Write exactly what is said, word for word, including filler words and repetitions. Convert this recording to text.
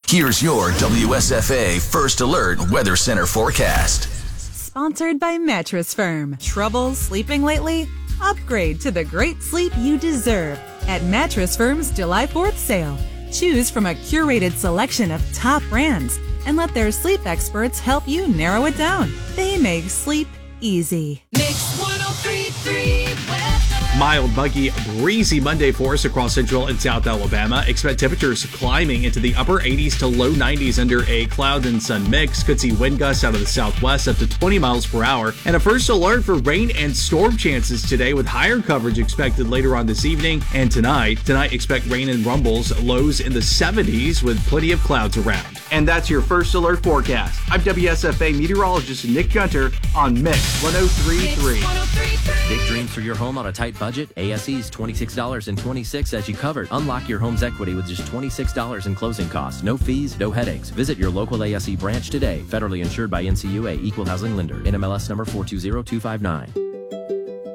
Here's your W S F A First Alert Weather Center forecast. Sponsored by Mattress Firm. Trouble sleeping lately? Upgrade to the great sleep you deserve at Mattress Firm's July fourth sale. Choose from a curated selection of top brands and let their sleep experts help you narrow it down. They make sleep easy. Mix one oh three point three weather. Mild, muggy, breezy Monday for us across central and south Alabama. Expect temperatures climbing into the upper eighties to low nineties under a cloud and sun mix. Could see wind gusts out of the southwest up to twenty miles per hour. And a first alert for rain and storm chances today with higher coverage expected later on this evening and tonight. Tonight, expect rain and rumbles, lows in the seventies with plenty of clouds around. And that's your first alert forecast. I'm W S F A meteorologist Nick Gunter on Mix one oh three point three. Big dreams for your home on a tight budget? A S E's twenty-six dollars and twenty-six cents as you covered. Unlock your home's equity with just twenty-six dollars in closing costs. No fees, no headaches. Visit your local A S E branch today. Federally insured by N C U A, Equal Housing Lender. N M L S number four two zero two five nine.